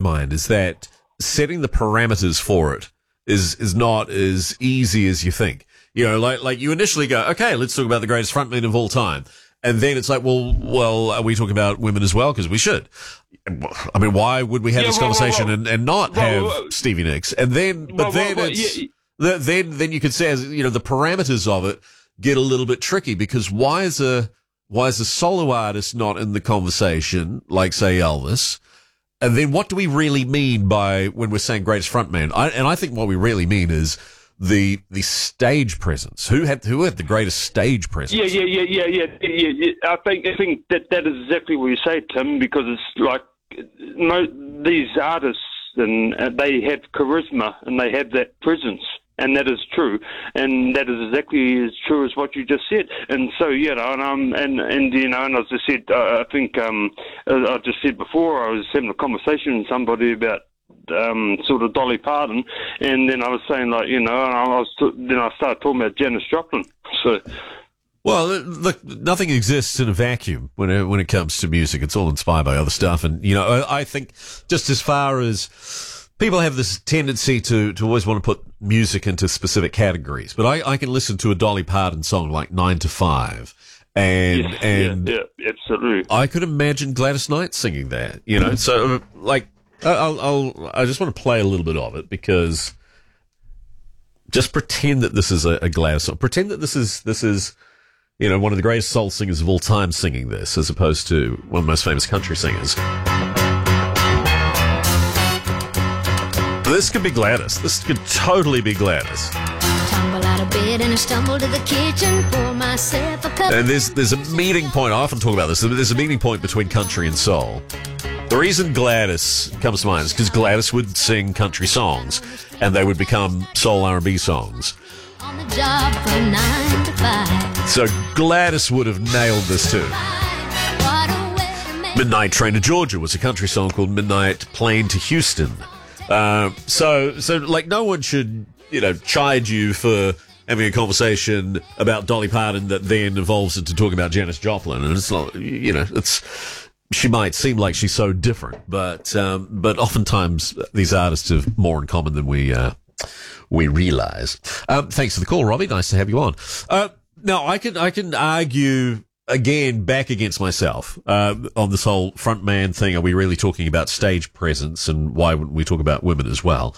mind is that setting the parameters for it is not as easy as you think. Like you initially go, okay, let's talk about the greatest frontman of all time. And then it's like, well, are we talking about women as well? Because we should. I mean, why would we have this conversation and not have Stevie Nicks? And then, then you could say, the parameters of it get a little bit tricky, because why is a solo artist not in the conversation, like say Elvis? And then what do we really mean by when we're saying greatest frontman? I think what we really mean is the stage presence. Who had the greatest stage presence? Yeah. I think that is exactly what you say, Tim, because it's like these artists, and they have charisma and they have that presence. And that is true, and that is exactly as true as what you just said. And so, and as I said, I think I just said before, I was having a conversation with somebody about sort of Dolly Parton, and then I was saying then I started talking about Janis Joplin. So. Well, look, nothing exists in a vacuum when it comes to music. It's all inspired by other stuff, and I think just as far as people have this tendency to always want to put music into specific categories, but I can listen to a Dolly Parton song like 9 to 5, and yeah, absolutely. I could imagine Gladys Knight singing that, So like, I just want to play a little bit of it, because just pretend that this is a Gladys song. Pretend that this is one of the greatest soul singers of all time singing this, as opposed to one of the most famous country singers. This could be Gladys. This could totally be Gladys. Tumble out of bed and I stumble to the kitchen, pour myself a cup. And there's a meeting point. I often talk about this. There's a meeting point between country and soul. The reason Gladys comes to mind is because Gladys would sing country songs, and they would become soul R&B songs. On the job from 9 to 5. So Gladys would have nailed this too. Midnight Train to Georgia was a country song called Midnight Plane to Houston. So like, no one should, chide you for having a conversation about Dolly Parton that then evolves into talking about Janis Joplin. And it's not, she might seem like she's so different, but oftentimes these artists have more in common than we realize. Thanks for the call, Robbie. Nice to have you on. Now I can argue again back against myself on this whole frontman thing. Are we really talking about stage presence, and why wouldn't we talk about women as well?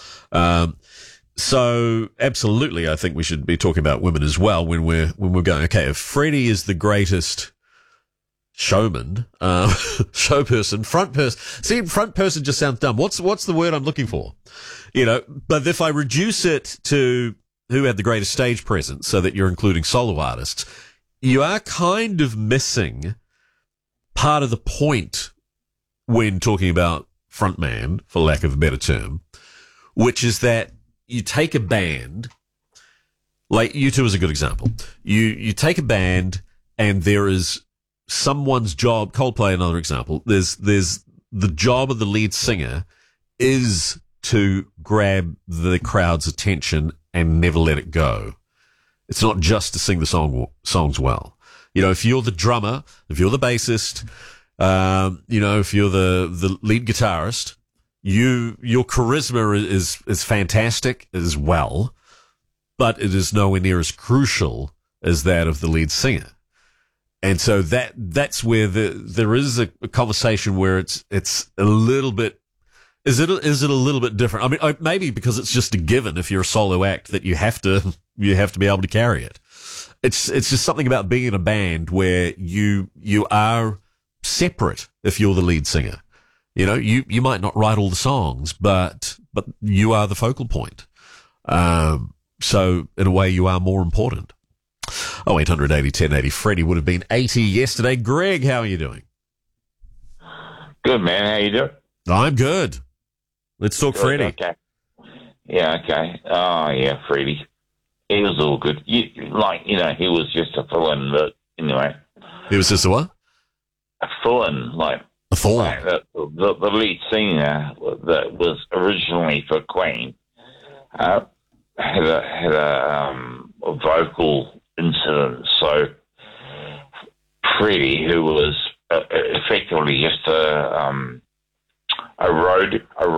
So absolutely, I think we should be talking about women as well when we're going, okay, if Freddie is the greatest showman, show person, front person. See, front person just sounds dumb. What's the word I'm looking for? But if I reduce it to who had the greatest stage presence, so that you're including solo artists, you are kind of missing part of the point when talking about frontman, for lack of a better term, which is that you take a band, like U2 is a good example. You take a band and there is someone's job, Coldplay, another example, there's the job of the lead singer is to grab the crowd's attention and never let it go. It's not just to sing the songs well. If you're the drummer, if you're the bassist, if you're the lead guitarist, your charisma is fantastic as well, but it is nowhere near as crucial as that of the lead singer. And so that's where there is a conversation where it's a little bit. Is it a little bit different? I mean, maybe because it's just a given if you're a solo act that you have to be able to carry it. It's just something about being in a band where you are separate if you're the lead singer. You might not write all the songs, but you are the focal point. So in a way, you are more important. 0800 80 1080. Freddie would have been 80 yesterday. Greg, how are you doing? Good, man. How you doing? I'm good. Let's talk Good, Freddie. Okay. Yeah, okay. Oh, yeah, Freddie. He was all good. He was just a fill-in, but anyway. He was just a what? A fill-in, a fill-in. Like the lead singer that was originally for Queen had a vocal incident. So Freddie, who was effectively just a road